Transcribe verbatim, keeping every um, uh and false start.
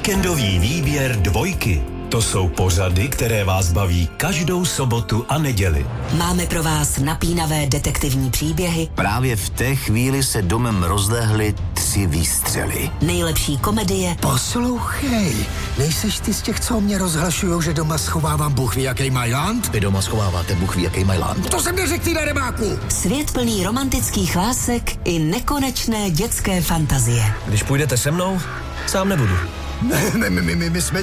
Víkendový výběr dvojky. To jsou pořady, které vás baví každou sobotu a neděli. Máme pro vás napínavé detektivní příběhy. Právě v té chvíli se domem rozlehly tři výstřely. Nejlepší komedie. Poslouchej, nejseš ty z těch, co mě rozhlašujou, že doma schovávám Bůh ví jaký majlant? Vy doma schováváte Bůh ví jaký majlant. To jsem neřekl, ty darebáku! Svět plný romantických lásek i nekonečné dětské fantazie. Když půjdete se mnou, sám nebudu. Ne, my, my, my, my jsme